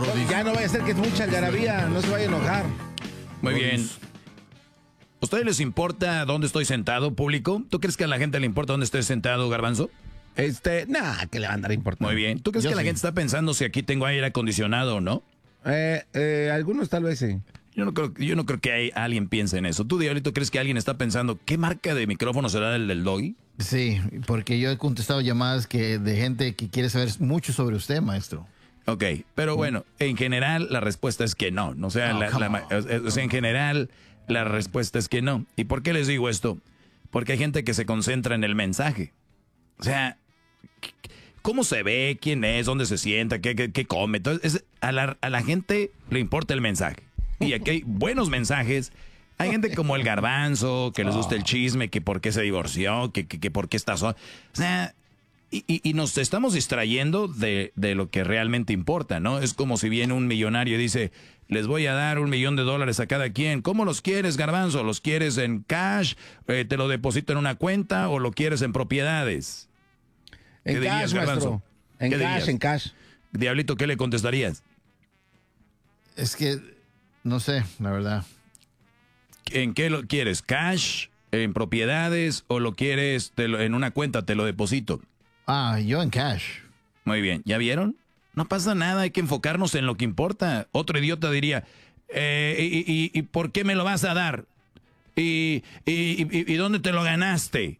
Brody. Ya no vaya a ser que es mucha algarabía, no se vaya a enojar. Muy bien. ¿A ustedes les importa dónde estoy sentado, público? ¿Tú crees que a la gente le importa dónde estoy sentado, Garbanzo? Nada, que le va a andar importando. Muy bien. ¿Tú crees que la gente está pensando si aquí tengo aire acondicionado o no? Algunos tal vez sí. Yo no creo que alguien piense en eso. ¿Tú, Diablito, crees que alguien está pensando qué marca de micrófono será el del Doggy? Sí, porque yo he contestado llamadas de gente que quiere saber mucho sobre usted, maestro. Ok, pero bueno, en general la respuesta es que no. O sea, en general la respuesta es que no. ¿Y por qué les digo esto? Porque hay gente que se concentra en el mensaje. O sea, ¿cómo se ve? ¿Quién es? ¿Dónde se sienta? ¿Qué come? Entonces, a la gente le importa el mensaje. Y aquí hay buenos mensajes. Hay gente como el Garbanzo, que les gusta el chisme, que por qué se divorció, que por qué está sola. O sea, y nos estamos distrayendo de lo que realmente importa, ¿no? Es como si viene un millonario y dice, les voy a dar $1,000,000 a cada quien. ¿Cómo los quieres, Garbanzo? ¿Los quieres en cash? ¿Te lo deposito en una cuenta o lo quieres en propiedades? En ¿Qué cash, dirías, Garbanzo? maestro. En ¿Qué cash, dirías? en cash. Diablito, ¿qué le contestarías? Es que, no sé, la verdad. ¿En qué lo quieres? ¿Cash? ¿En propiedades? ¿O lo quieres en una cuenta? Te lo deposito. Yo en cash. Muy bien. ¿Ya vieron? No pasa nada. Hay que enfocarnos en lo que importa. Otro idiota diría, ¿y por qué me lo vas a dar? ¿Y dónde te lo ganaste?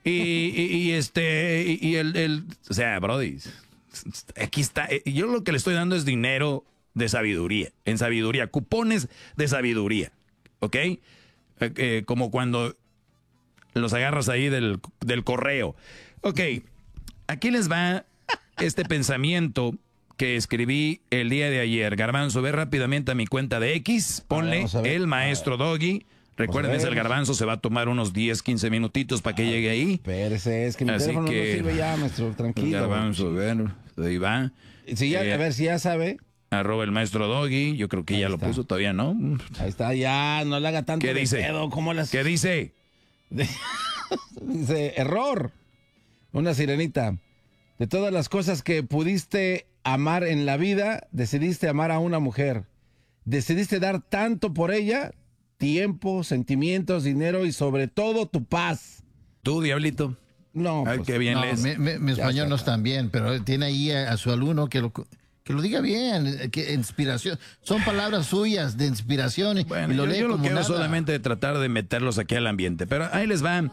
O sea, brody, aquí está. Yo lo que le estoy dando es dinero de sabiduría. En sabiduría. Cupones de sabiduría. ¿Ok? Como cuando los agarras ahí del correo. Ok, aquí les va este pensamiento que escribí el día de ayer. Garbanzo, ve rápidamente a mi cuenta de X, ponle el maestro Doggy. Recuerden, es el Garbanzo, se va a tomar unos 10, 15 minutitos para que llegue ahí. Espérese, es que mi Así teléfono que, no sirve ya, maestro, tranquilo. Garbanzo, a ver, ahí va. Si ya, a ver si ya sabe. @ el maestro Doggy, yo creo que ya lo puso, todavía no. Ahí está, ya, no le haga tanto ¿Qué dice? pedo, ¿cómo las... ¿Qué dice? Dice, error. Una sirenita. De todas las cosas que pudiste amar en la vida, decidiste amar a una mujer. Decidiste dar tanto por ella, tiempo, sentimientos, dinero y sobre todo tu paz. ¿Tú, Diablito? No, Ay, pues, qué bien No, lees. mi español no es tan bien, pero tiene ahí a su alumno que lo diga bien, que inspiración. Son palabras suyas de inspiración Bueno, y lo yo lee lo como quiero nada. solamente tratar de meterlos aquí al ambiente. Pero ahí les va.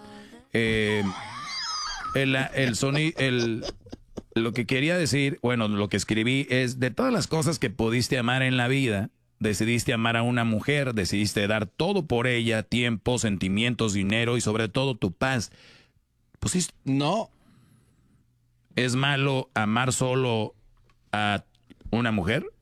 El sonido, lo que quería decir, bueno, lo que escribí es, de todas las cosas que pudiste amar en la vida, decidiste amar a una mujer, decidiste dar todo por ella, tiempo, sentimientos, dinero y sobre todo tu paz. Pues sí, no. ¿es malo amar solo a una mujer?